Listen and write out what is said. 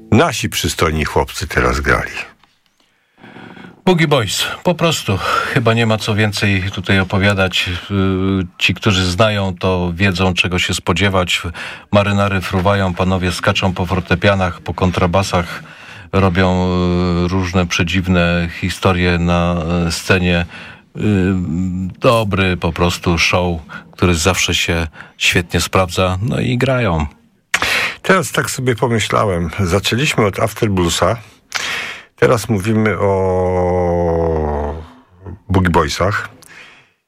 Nasi przystojni chłopcy teraz grali. Boogie Boys, po prostu. Chyba nie ma co więcej tutaj opowiadać. Ci, którzy znają, to wiedzą, czego się spodziewać. Marynary fruwają, panowie skaczą po fortepianach, po kontrabasach, robią różne przedziwne historie na scenie. Dobry po prostu show, który zawsze się świetnie sprawdza, no i grają. Teraz tak sobie pomyślałem. Zaczęliśmy od After Bluesa. Teraz mówimy o Boogie Boysach.